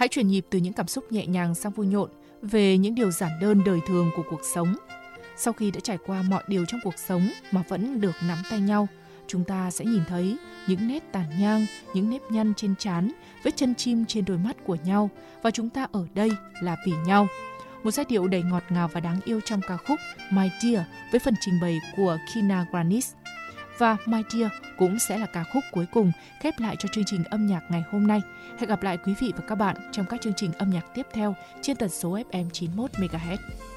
Hãy chuyển nhịp từ những cảm xúc nhẹ nhàng sang vui nhộn, về những điều giản đơn đời thường của cuộc sống. Sau khi đã trải qua mọi điều trong cuộc sống mà vẫn được nắm tay nhau, chúng ta sẽ nhìn thấy những nét tàn nhang, những nếp nhăn trên trán, vết chân chim trên đôi mắt của nhau, và chúng ta ở đây là vì nhau. Một giai điệu đầy ngọt ngào và đáng yêu trong ca khúc My Dear với phần trình bày của Kina Grannis. Và My Dear cũng sẽ là ca khúc cuối cùng khép lại cho chương trình âm nhạc ngày hôm nay. Hẹn gặp lại quý vị và các bạn trong các chương trình âm nhạc tiếp theo trên tần số FM 91 MHz.